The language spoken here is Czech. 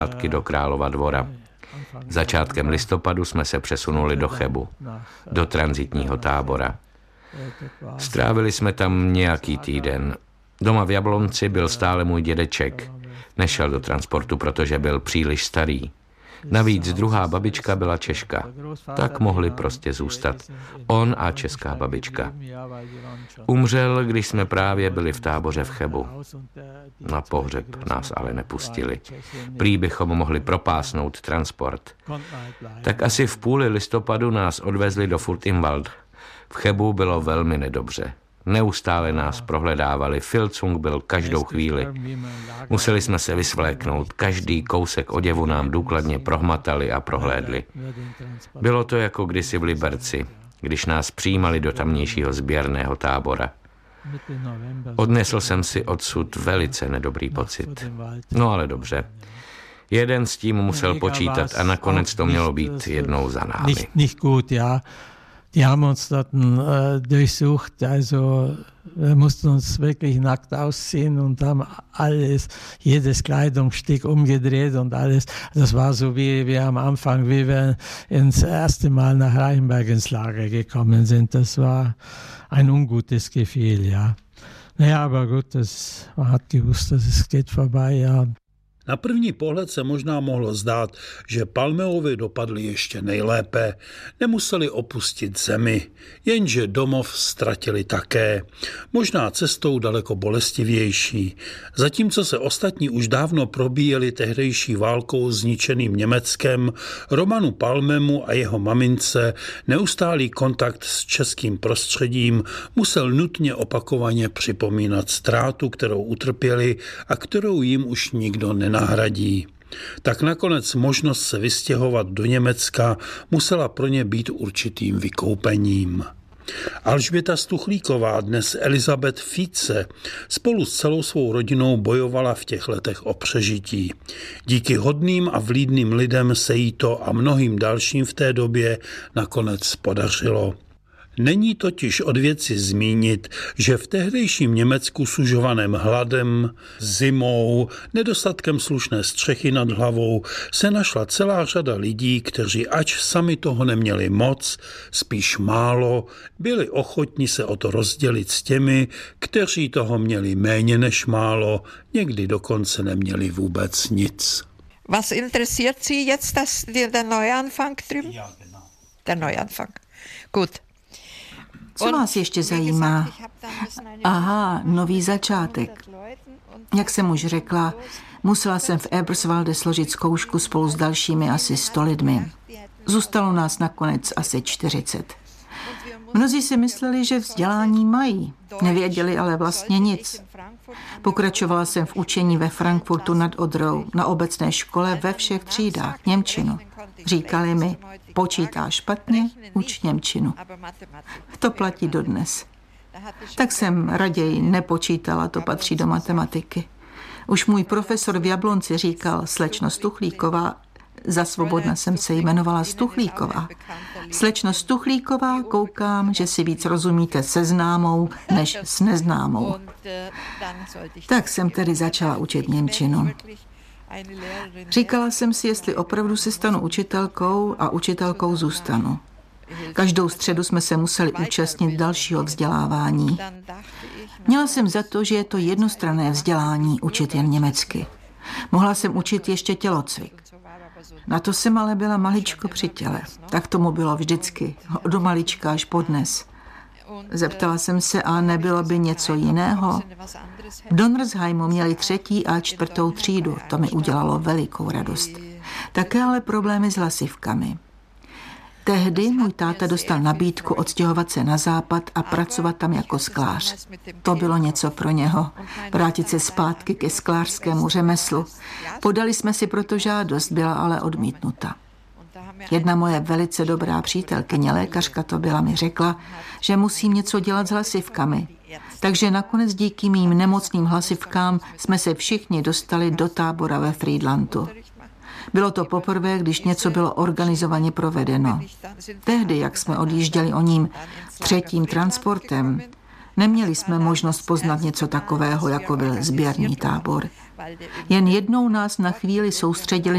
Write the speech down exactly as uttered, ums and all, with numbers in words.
zpátky do Králova Dvora. Začátkem listopadu jsme se přesunuli do Chebu, do tranzitního tábora. Strávili jsme tam nějaký týden. Doma v Jablonci byl stále můj dědeček. Nešel do transportu, protože byl příliš starý. Navíc druhá babička byla Češka. Tak mohli prostě zůstat. On a česká babička. Umřel, když jsme právě byli v táboře v Chebu. Na pohřeb nás ale nepustili. Prý bychom mohli propásnout transport. Tak asi v půli listopadu nás odvezli do Furt im Wald. V Chebu bylo velmi nedobře. Neustále nás prohledávali, filcung byl každou chvíli. Museli jsme se vysvléknout, každý kousek oděvu nám důkladně prohmatali a prohlédli. Bylo to jako kdysi v Liberci, když nás přijímali do tamnějšího sběrného tábora. Odnesl jsem si odsud velice nedobrý pocit. No ale dobře. Jeden s tím musel počítat a nakonec to mělo být jednou za námi. Die haben uns dort äh, durchsucht, also wir mussten uns wirklich nackt ausziehen und haben alles, jedes Kleidungsstück umgedreht und alles. Das war so wie wir am Anfang, wie wir ins erste Mal nach Reichenberg ins Lager gekommen sind. Das war ein ungutes Gefühl, ja. Naja, aber gut, das, man hat gewusst, dass es geht vorbei, ja. Na první pohled se možná mohlo zdát, že Palmeovi dopadli ještě nejlépe. Nemuseli opustit zemi, jenže domov ztratili také. Možná cestou daleko bolestivější. Zatímco se ostatní už dávno probíjeli tehdejší válkou zničeným Německem, Romanu Palmemu a jeho mamince neustálý kontakt s českým prostředím musel nutně opakovaně připomínat ztrátu, kterou utrpěli a kterou jim už nikdo nenahradí. Tak nakonec možnost se vystěhovat do Německa musela pro ně být určitým vykoupením. Alžběta Stuchlíková, dnes Elizabeth Fice, spolu s celou svou rodinou bojovala v těch letech o přežití. Díky hodným a vlídným lidem se jí to a mnohým dalším v té době nakonec podařilo. Není totiž od věci zmínit, že v tehdejším Německu sužovaném hladem, zimou, nedostatkem slušné střechy nad hlavou se našla celá řada lidí, kteří ač sami toho neměli moc, spíš málo, byli ochotni se o to rozdělit s těmi, kteří toho měli méně než málo, někdy dokonce neměli vůbec nic. Was interessiert Sie jetzt das, der Neuanfang drüben? Ja, genau. Der Neuanfang. Gut. Co vás ještě zajímá? Aha, nový začátek. Jak jsem už řekla, musela jsem v Eberswalde složit zkoušku spolu s dalšími asi sto lidmi. Zůstalo nás nakonec asi čtyřicet. Mnozí si mysleli, že vzdělání mají, nevěděli ale vlastně nic. Pokračovala jsem v učení ve Frankfurtu nad Odrou, na obecné škole ve všech třídách němčinu. Říkali mi, počítáš špatně, uč němčinu. To platí dodnes. Tak jsem raději nepočítala, to patří do matematiky. Už můj profesor v Jablonci říkal, slečno Stuchlíková, za svobodna jsem se jmenovala Stuchlíková. Slečno Stuchlíková, koukám, že si víc rozumíte se známou, než s neznámou. Tak jsem tedy začala učit němčinu. Říkala jsem si, jestli opravdu se stanu učitelkou a učitelkou zůstanu. Každou středu jsme se museli účastnit dalšího vzdělávání. Měla jsem za to, že je to jednostranné vzdělání učit jen německy. Mohla jsem učit ještě tělocvik. Na to jsem ale byla maličko při těle. Tak tomu bylo vždycky, od malička až po dnes. Zeptala jsem se, a nebylo by něco jiného? V Donnersheimu měli třetí a čtvrtou třídu, to mi udělalo velikou radost. Také ale problémy s hlasivkami. Tehdy můj táta dostal nabídku odstěhovat se na západ a pracovat tam jako sklář. To bylo něco pro něho, vrátit se zpátky ke sklářskému řemeslu. Podali jsme si proto žádost, byla ale odmítnuta. Jedna moje velice dobrá přítelkyně, lékařka to byla, mi řekla, že musím něco dělat s hlasivkami. Takže nakonec díky mým nemocným hlasivkám jsme se všichni dostali do tábora ve Friedlandu. Bylo to poprvé, když něco bylo organizovaně provedeno. Tehdy, jak jsme odjížděli o ním třetím transportem, neměli jsme možnost poznat něco takového, jako byl sběrný tábor. Jen jednou nás na chvíli soustředili